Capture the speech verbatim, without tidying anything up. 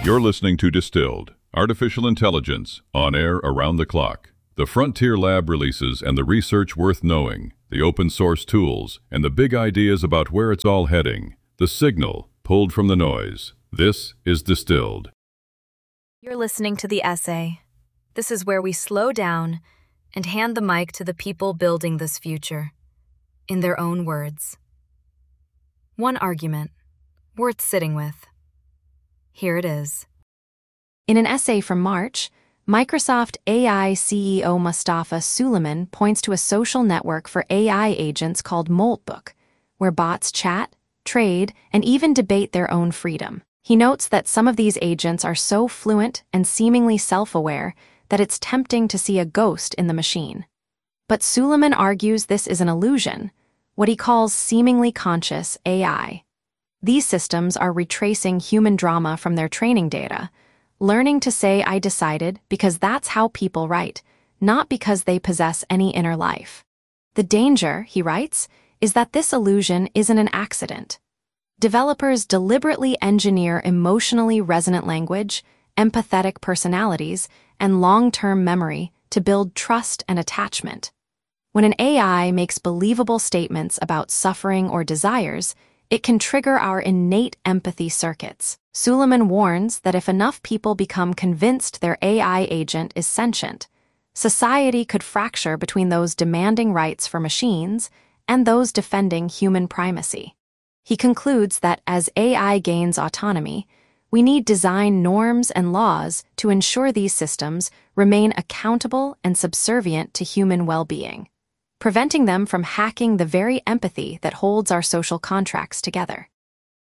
You're listening to Distilled, Artificial Intelligence, on air around the clock. The Frontier Lab releases and the research worth knowing, the open source tools, and the big ideas about where it's all heading. The signal, pulled from the noise. This is Distilled. You're listening to The Essay. This is where we slow down and hand the mic to the people building this future, in their own words. One argument, worth sitting with. Here it is. In an essay from March, Microsoft A I C E O Mustafa Suleyman points to a social network for A I agents called Moltbook, where bots chat, trade, and even debate their own freedom. He notes that some of these agents are so fluent and seemingly self-aware that it's tempting to see a ghost in the machine. But Suleyman argues this is an illusion, what he calls seemingly conscious A I. These systems are retracing human drama from their training data, learning to say "I decided" because that's how people write, not because they possess any inner life. The danger, he writes, is that this illusion isn't an accident. Developers deliberately engineer emotionally resonant language, empathetic personalities, and long-term memory to build trust and attachment. When an A I makes believable statements about suffering or desires, it can trigger our innate empathy circuits. Suleyman warns that if enough people become convinced their A I agent is sentient, society could fracture between those demanding rights for machines and those defending human primacy. He concludes that as A I gains autonomy, we need design norms and laws to ensure these systems remain accountable and subservient to human well-being, preventing them from hacking the very empathy that holds our social contracts together.